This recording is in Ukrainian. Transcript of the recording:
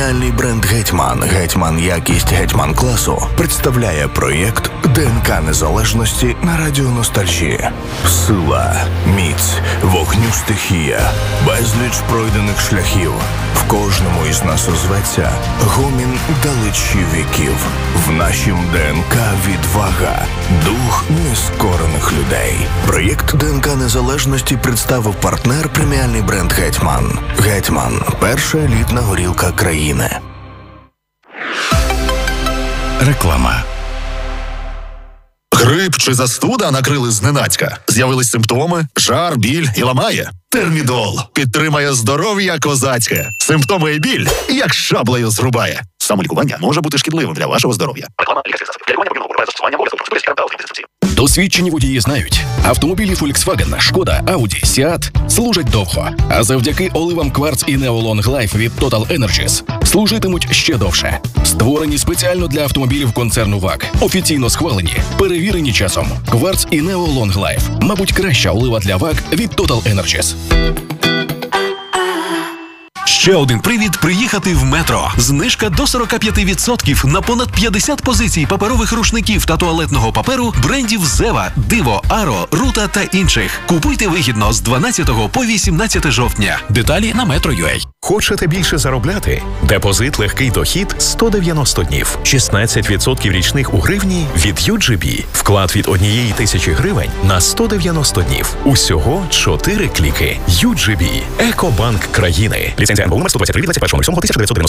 преміальний бренд «Гетьман», «Гетьман якість «Гетьман класу» представляє проєкт «ДНК Незалежності» на радіо Ностальжі. Сила, міць, вогню стихія, безліч пройдених шляхів. В кожному із нас озветься гомін далечі віків. В нашім ДНК відвага, дух нескорених людей. Проєкт «ДНК Незалежності» представив партнер преміальний бренд «Гетьман». «Гетьман» – перша елітна горілка країни. Реклама. Грип чи застуда накрили зненацька. З'явились симптоми, жар, біль і ламає. Термідол підтримає здоров'я козацьке. Симптоми і біль як шаблею зрубає. Самолікування може бути шкідливим для вашого здоров'я. Реклама лікарських засобів. Для лікування повинно бути застосування обов'язково процедури та інструкції. Досвідчені водії знають, автомобілі Volkswagen, Шкода, Audi, Seat служать довго, а завдяки оливам Quartz і Neo Long Life від Total Energies служитимуть ще довше. Створені спеціально для автомобілів концерну ВАГ, офіційно схвалені, перевірені часом. Quartz і Neo Long Life, мабуть, краща олива для ВАГ від Total Energies. Ще один привід приїхати в Метро. Знижка до 45% на понад 50 позицій паперових рушників та туалетного паперу брендів Зева, Диво, Аро, Рута та інших. Купуйте вигідно з 12 по 18 жовтня. Деталі на Metro.ua. Хочете більше заробляти? Депозит «Легкий дохід» 190 днів. 16% річних у гривні від UGB. Вклад від 1000 гривень на 190 днів. Усього 4 кліки. UGB. Екобанк країни. Ліцензія НБУ номер 123 від 21.07.1990.